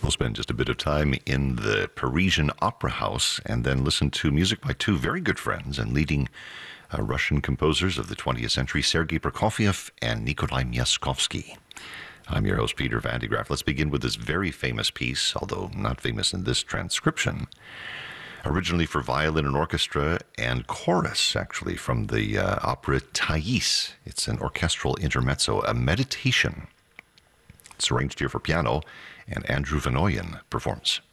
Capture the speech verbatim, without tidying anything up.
We'll spend just a bit of time in the Parisian Opera House and then listen to music by two very good friends and leading uh, Russian composers of the twentieth century, Sergei Prokofiev and Nikolai Myaskovsky. I'm your host, Peter Van de Graaff. Let's begin with this very famous piece, although not famous in this transcription. Originally for violin and orchestra and chorus, actually, from the uh, opera Thais. It's an orchestral intermezzo, a meditation. It's arranged here for piano, and Andrew Van Ooyen performs.